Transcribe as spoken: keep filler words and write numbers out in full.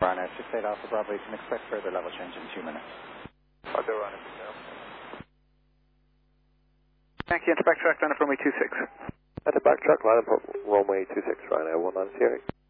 Ryanair six eight Alpha Bravo, you can expect further level change in two minutes. I'll do Ryanair six eight. Thank you, into backtrack, line up runway two six. At the backtrack, line up runway two six, Ryanair one nine zero.